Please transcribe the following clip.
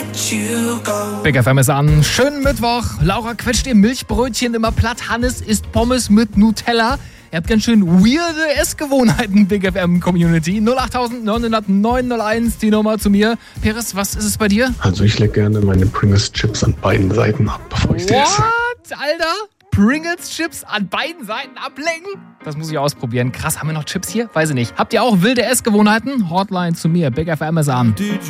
Big FM ist an. Schönen Mittwoch. Laura quetscht ihr Milchbrötchen immer platt. Hannes isst Pommes mit Nutella. Ihr habt ganz schön weirde Essgewohnheiten, Big FM Community. 08901 die Nummer zu mir. Peres, was ist es bei dir? Also ich leg gerne meine Pringles Chips an beiden Seiten ab, bevor ich sie esse. What, Alter? Pringles Chips an beiden Seiten ablenken? Das muss ich ausprobieren. Krass, haben wir noch Chips hier? Weiß ich nicht. Habt ihr auch wilde Essgewohnheiten? Hotline zu mir. Big FM ist an.